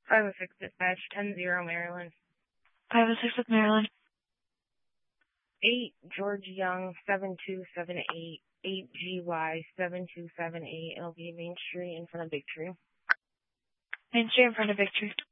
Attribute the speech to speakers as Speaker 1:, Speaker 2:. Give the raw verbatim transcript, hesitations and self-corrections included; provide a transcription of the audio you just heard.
Speaker 1: five oh six dispatch, ten zero Maryland.
Speaker 2: five oh six with Maryland.
Speaker 1: eight George Young, seven two seven eight, eight G Y, seven two seven eight. It'll be Main Street in front of Big Tree.
Speaker 2: Main Street in front of Big Tree.